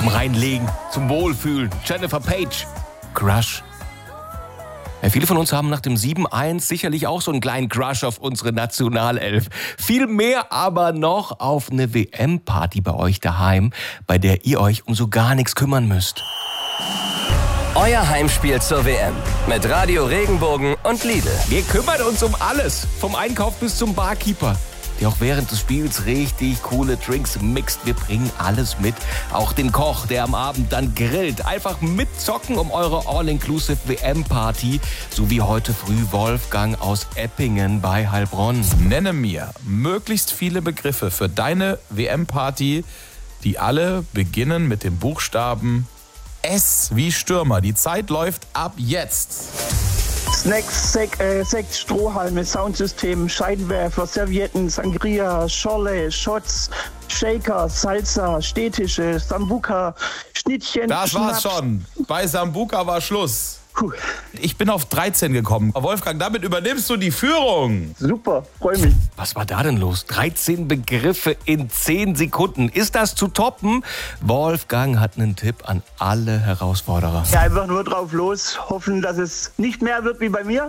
zum Reinlegen, zum Wohlfühlen. Jennifer Page, Crush. Ja, viele von uns haben nach dem 7-1 sicherlich auch so einen kleinen Crush auf unsere Nationalelf. Viel mehr aber noch auf eine WM-Party bei euch daheim, bei der ihr euch um so gar nichts kümmern müsst. Euer Heimspiel zur WM mit Radio Regenbogen und Lidl. Wir kümmern uns um alles, vom Einkauf bis zum Barkeeper, der auch während des Spiels richtig coole Drinks mixt. Wir bringen alles mit, auch den Koch, der am Abend dann grillt. Einfach mitzocken um eure All-Inclusive WM-Party, so wie heute früh Wolfgang aus Eppingen bei Heilbronn. Nenne mir möglichst viele Begriffe für deine WM-Party, die alle beginnen mit dem Buchstaben S wie Stürmer. Die Zeit läuft ab jetzt. Snacks, Sekt, Strohhalme, Soundsystem, Scheinwerfer, Servietten, Sangria, Schorle, Shots, Shaker, Salsa, Stehtische, Sambuca, Schnittchen, Das war's Schnaps. schon. Bei Sambuca war Schluss. Puh, Ich bin auf 13 gekommen. Wolfgang, damit übernimmst du die Führung. super, freue mich. Was war da denn los? 13 Begriffe in 10 Sekunden. Ist das zu toppen? Wolfgang hat einen Tipp an alle Herausforderer. Ja, einfach nur drauf los, hoffen, dass es nicht mehr wird wie bei mir.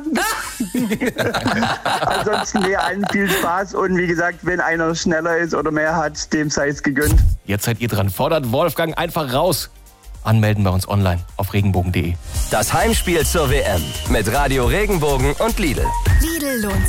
Ansonsten mir allen viel Spaß und wie gesagt, wenn einer schneller ist oder mehr hat, dem sei es gegönnt. Jetzt seid ihr dran. Fordert Wolfgang einfach raus. Anmelden bei uns online auf regenbogen.de. Das Heimspiel zur WM mit Radio Regenbogen und Lidl. Lidl lohnt